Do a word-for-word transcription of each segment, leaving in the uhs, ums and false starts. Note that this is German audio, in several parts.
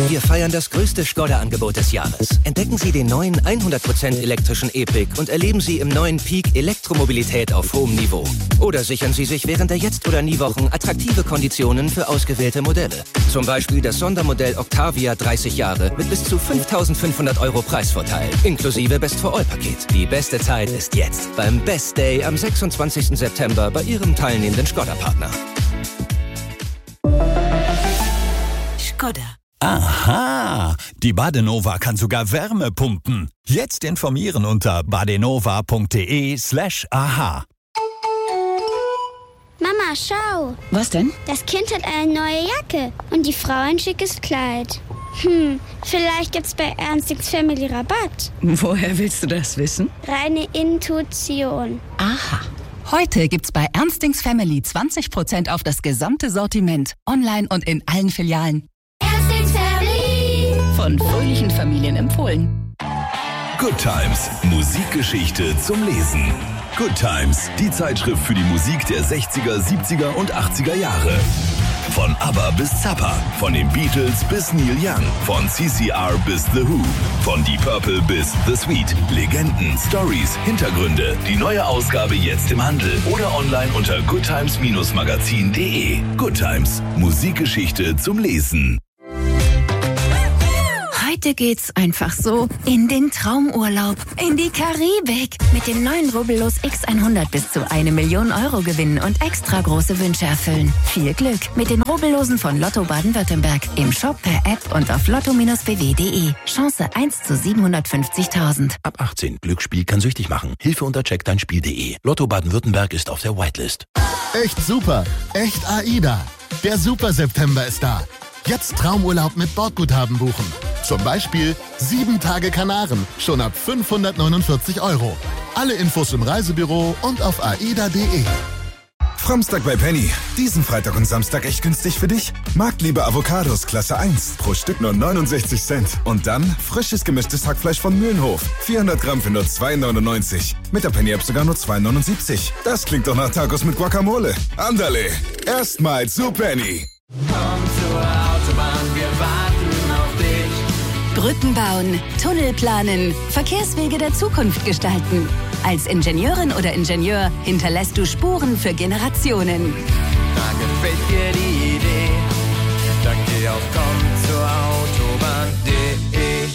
Wir feiern das größte Skoda-Angebot des Jahres. Entdecken Sie den neuen hundert Prozent elektrischen E-Pick und erleben Sie im neuen Peak Elektromobilität auf hohem Niveau. Oder sichern Sie sich während der Jetzt- oder Nie-Wochen attraktive Konditionen für ausgewählte Modelle. Zum Beispiel das Sondermodell Octavia dreißig Jahre mit bis zu fünftausendfünfhundert Euro Preisvorteil, inklusive Best-for-All-Paket. Die beste Zeit ist jetzt beim Best Day am sechsundzwanzigsten September bei Ihrem teilnehmenden Skoda-Partner. Skoda. Aha, die Badenova kann sogar Wärme pumpen. Jetzt informieren unter badenova.de slash aha. Mama, schau. Was denn? Das Kind hat eine neue Jacke und die Frau ein schickes Kleid. Hm, vielleicht gibt's bei Ernstings Family Rabatt. Woher willst du das wissen? Reine Intuition. Aha. Heute gibt's bei Ernstings Family zwanzig Prozent auf das gesamte Sortiment. Online und in allen Filialen. Ernstings Family. Von fröhlichen Familien empfohlen. Good Times, Musikgeschichte zum Lesen. Good Times, die Zeitschrift für die Musik der sechziger, siebziger und achtziger Jahre. Von ABBA bis Zappa, von den Beatles bis Neil Young, von C C R bis The Who, von Deep Purple bis The Sweet. Legenden, Stories, Hintergründe. Die neue Ausgabe jetzt im Handel oder online unter goodtimes Magazin punkt de. Good Times, Musikgeschichte zum Lesen. Heute geht's einfach so in den Traumurlaub, in die Karibik. Mit den neuen Rubbellos X hundert bis zu eine Million Euro gewinnen und extra große Wünsche erfüllen. Viel Glück mit den Rubbellosen von Lotto Baden-Württemberg. Im Shop, per App und auf lotto b w punkt de. Chance eins zu siebenhundertfünfzigtausend. Ab achtzehn. Glücksspiel kann süchtig machen. Hilfe unter check dein spiel punkt de. Lotto Baden-Württemberg ist auf der Whitelist. Echt super. Echt AIDA. Der Super September ist da. Jetzt Traumurlaub mit Bordguthaben buchen. Zum Beispiel sieben Tage Kanaren, schon ab fünfhundertneunundvierzig Euro. Alle Infos im Reisebüro und auf aida punkt de. Framstag bei Penny. Diesen Freitag und Samstag echt günstig für dich. Marktliebe Avocados Klasse eins. Pro Stück nur neunundsechzig Cent. Und dann frisches gemischtes Hackfleisch von Mühlenhof. vierhundert Gramm für nur zwei neunundneunzig. Mit der Penny-App sogar nur zwei neunundsiebzig. Das klingt doch nach Tacos mit Guacamole. Andale. Erstmal zu Penny. Komm zur Autobahn, wir warten auf dich. Brücken bauen, Tunnel planen, Verkehrswege der Zukunft gestalten. Als Ingenieurin oder Ingenieur hinterlässt du Spuren für Generationen. Da gefällt dir die Idee, dann geh auf komm zur Autobahn punkt de.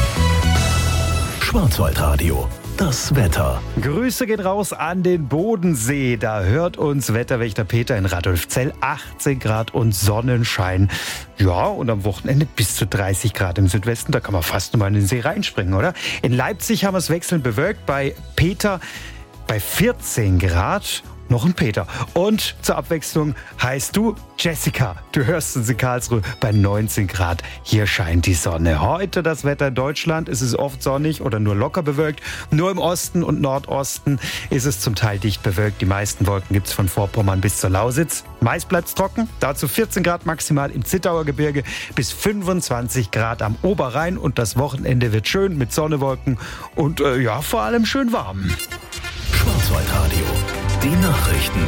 Schwarzwaldradio. Das Wetter. Grüße gehen raus an den Bodensee. Da hört uns Wetterwächter Peter in Radolfzell. achtzehn Grad und Sonnenschein. Ja, und am Wochenende bis zu dreißig Grad im Südwesten. Da kann man fast nur mal in den See reinspringen, oder? In Leipzig haben wir es wechselnd bewölkt. Bei Peter bei vierzehn Grad. Noch ein Peter. Und zur Abwechslung heißt du Jessica. Du hörst uns in Karlsruhe bei neunzehn Grad. Hier scheint die Sonne. Heute das Wetter in Deutschland. Es ist oft sonnig oder nur locker bewölkt. Nur im Osten und Nordosten ist es zum Teil dicht bewölkt. Die meisten Wolken gibt es von Vorpommern bis zur Lausitz. Meist bleibt es trocken. Dazu vierzehn Grad maximal im Zittauer Gebirge bis fünfundzwanzig Grad am Oberrhein. Und das Wochenende wird schön mit Sonne, Wolken und äh, ja, vor allem schön warm. Schwarzwaldradio. Die Nachrichten.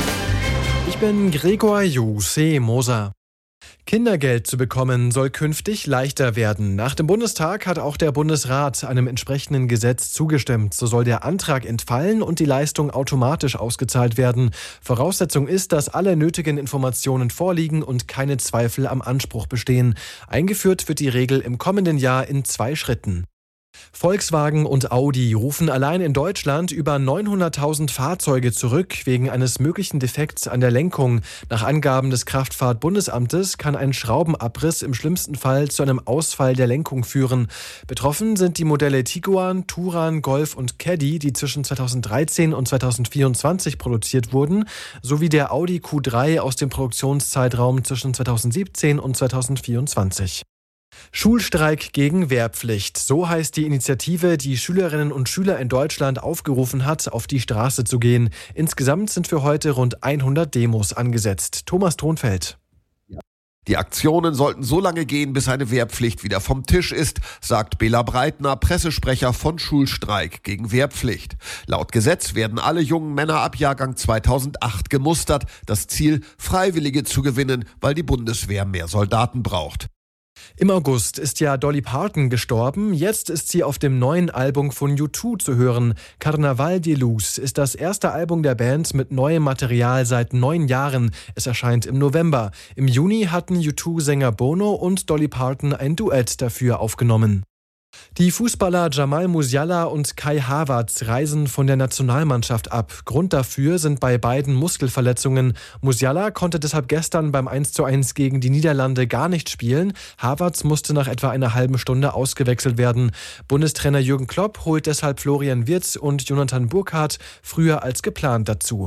Ich bin Gregor Juse Moser. Kindergeld zu bekommen soll künftig leichter werden. Nach dem Bundestag hat auch der Bundesrat einem entsprechenden Gesetz zugestimmt. So soll der Antrag entfallen und die Leistung automatisch ausgezahlt werden. Voraussetzung ist, dass alle nötigen Informationen vorliegen und keine Zweifel am Anspruch bestehen. Eingeführt wird die Regel im kommenden Jahr in zwei Schritten. Volkswagen und Audi rufen allein in Deutschland über neunhunderttausend Fahrzeuge zurück wegen eines möglichen Defekts an der Lenkung. Nach Angaben des Kraftfahrtbundesamtes kann ein Schraubenabriss im schlimmsten Fall zu einem Ausfall der Lenkung führen. Betroffen sind die Modelle Tiguan, Touran, Golf und Caddy, die zwischen zweitausenddreizehn und zweitausendvierundzwanzig produziert wurden, sowie der Audi Q drei aus dem Produktionszeitraum zwischen zweitausendsiebzehn und zweitausendvierundzwanzig. Schulstreik gegen Wehrpflicht. So heißt die Initiative, die Schülerinnen und Schüler in Deutschland aufgerufen hat, auf die Straße zu gehen. Insgesamt sind für heute rund hundert Demos angesetzt. Thomas Thronfeld. Die Aktionen sollten so lange gehen, bis eine Wehrpflicht wieder vom Tisch ist, sagt Bela Breitner, Pressesprecher von Schulstreik gegen Wehrpflicht. Laut Gesetz werden alle jungen Männer ab Jahrgang zweitausendacht gemustert. Das Ziel, Freiwillige zu gewinnen, weil die Bundeswehr mehr Soldaten braucht. Im August ist ja Dolly Parton gestorben. Jetzt ist sie auf dem neuen Album von U zwei zu hören. Carnaval de Luz ist das erste Album der Band mit neuem Material seit neun Jahren. Es erscheint im November. Im Juni hatten U zwei-Sänger Bono und Dolly Parton ein Duett dafür aufgenommen. Die Fußballer Jamal Musiala und Kai Havertz reisen von der Nationalmannschaft ab. Grund dafür sind bei beiden Muskelverletzungen. Musiala konnte deshalb gestern beim eins zu eins gegen die Niederlande gar nicht spielen. Havertz musste nach etwa einer halben Stunde ausgewechselt werden. Bundestrainer Jürgen Klopp holt deshalb Florian Wirtz und Jonathan Burkhardt früher als geplant dazu.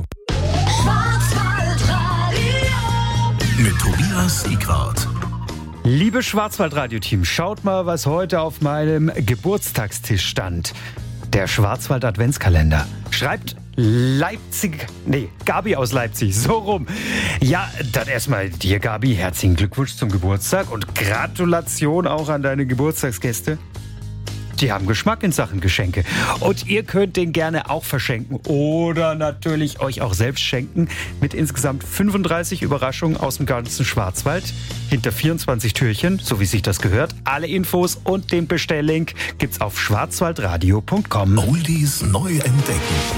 Mit Tobias Siegwart. Liebe Schwarzwaldradio-Team, schaut mal, was heute auf meinem Geburtstagstisch stand. Der Schwarzwald-Adventskalender. Schreibt Leipzig, nee, Gabi aus Leipzig, so rum. Ja, dann erstmal dir, Gabi, herzlichen Glückwunsch zum Geburtstag und Gratulation auch an deine Geburtstagsgäste. Die haben Geschmack in Sachen Geschenke. Und ihr könnt den gerne auch verschenken oder natürlich euch auch selbst schenken mit insgesamt fünfunddreißig Überraschungen aus dem ganzen Schwarzwald. Hinter vierundzwanzig Türchen, so wie sich das gehört. Alle Infos und den Bestelllink gibt's auf schwarzwaldradio punkt com. Oldies neu entdecken.